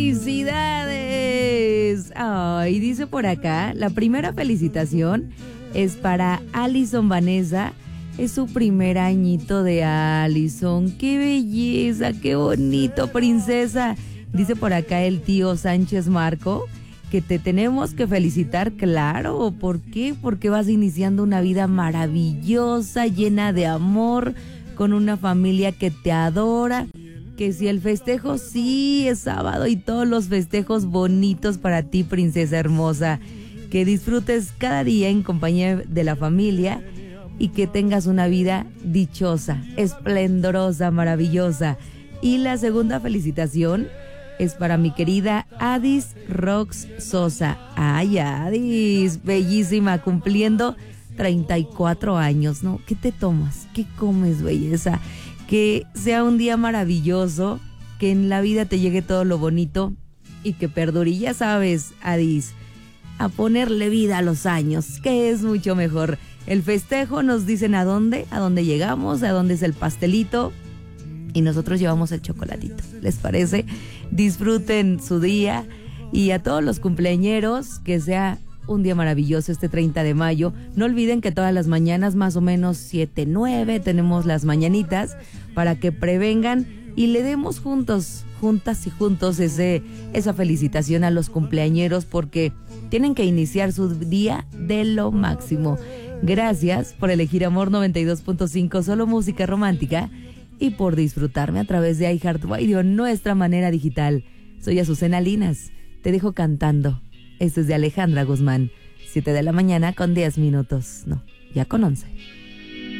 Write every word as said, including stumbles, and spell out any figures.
¡Felicidades! Ay, dice por acá, la primera felicitación es para Alison Vanessa. Es su primer añito de Alison. ¡Qué belleza! ¡Qué bonito, princesa! Dice por acá el tío Sánchez Marco que te tenemos que felicitar, claro. ¿Por qué? Porque vas iniciando una vida maravillosa, llena de amor, con una familia que te adora. Que si el festejo sí es sábado y todos los festejos bonitos para ti, princesa hermosa. Que disfrutes cada día en compañía de la familia y que tengas una vida dichosa, esplendorosa, maravillosa. Y la segunda felicitación es para mi querida Adis Rox Sosa. Ay, Adis, bellísima, cumpliendo treinta y cuatro años, ¿no? ¿Qué te tomas? ¿Qué comes, belleza? Que sea un día maravilloso, que en la vida te llegue todo lo bonito y que perdure. Y ya sabes, Adis, a ponerle vida a los años, que es mucho mejor. El festejo nos dicen a dónde, a dónde llegamos, a dónde es el pastelito y nosotros llevamos el chocolatito. ¿Les parece? Disfruten su día y a todos los cumpleañeros, que sea un día maravilloso este treinta de mayo. No olviden que todas las mañanas, más o menos siete, nueve, tenemos las mañanitas para que prevengan y le demos juntos, juntas y juntos ese, esa felicitación a los cumpleañeros, porque tienen que iniciar su día de lo máximo. Gracias por elegir Amor noventa y dos punto cinco, solo música romántica, y por disfrutarme a través de iHeartRadio, nuestra manera digital. Soy Azucena Linas, te dejo cantando. Esto es de Alejandra Guzmán, siete de la mañana con diez minutos, no, ya con once.